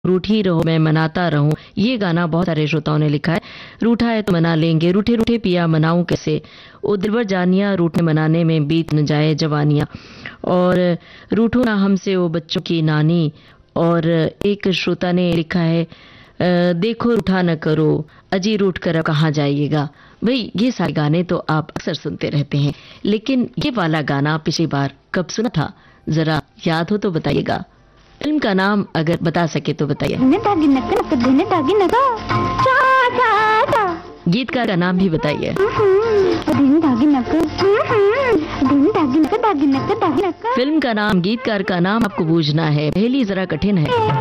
रूठी रहो मैं मनाता रहूं। ये गाना बहुत सारे श्रोताओं ने लिखा है। रूठा है तो मना लेंगे, रूठे रूठे पिया मनाऊं कैसे, ओ दिलबर जानिया रूठे मनाने में बीत न जाए जवानियां। और रूठो ना हमसे ओ बच्चों की नानी। और एक श्रोता ने लिखा है देखो रूठा न करो, अजी रूठ कर अब कहाँ जाइएगा। भाई ये सारे गाने तो आप अक्सर सुनते रहते हैं, लेकिन ये वाला गाना पिछली बार कब सुना था, जरा याद हो तो बताइएगा। फिल्म का नाम अगर बता सके तो बताइए। गीतकार का नाम भी बताइए। फिल्म का नाम, गीतकार का नाम आपको बूझना है, पहली जरा कठिन है।